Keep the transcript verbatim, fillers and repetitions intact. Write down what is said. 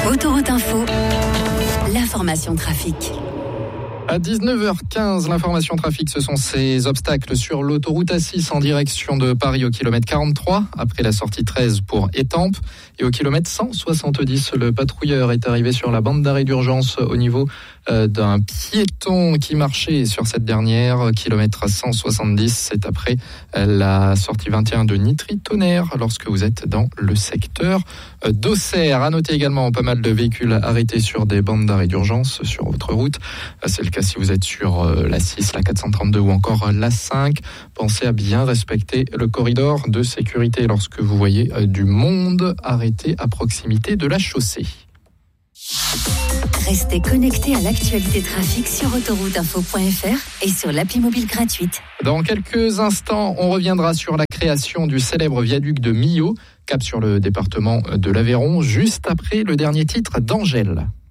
Autoroute Info, l'information trafic. À dix-neuf heures quinze, l'information trafic, ce sont ces obstacles sur l'autoroute A six en direction de Paris au kilomètre quarante-trois, après la sortie treize pour Étampes. Et au kilomètre cent soixante-dix, le patrouilleur est arrivé sur la bande d'arrêt d'urgence au niveau euh, d'un piéton qui marchait sur cette dernière. Kilomètre cent soixante-dix, c'est après euh, la sortie vingt et un de Nitry-Tonnerre, lorsque vous êtes dans le secteur euh, d'Auxerre. À noter également pas mal de véhicules arrêtés sur des bandes d'arrêt d'urgence sur votre route. Euh, c'est le cas si vous êtes sur euh, la six, la quatre cent trente-deux ou encore la cinq. Pensez à bien respecter le corridor de sécurité lorsque vous voyez euh, du monde arrêté à proximité de la chaussée. Restez connectés à l'actualité trafic sur autoroute info point f r et sur l'appli mobile gratuite. Dans quelques instants, on reviendra sur la création du célèbre viaduc de Millau, cap sur le département de l'Aveyron, juste après le dernier titre d'Angèle.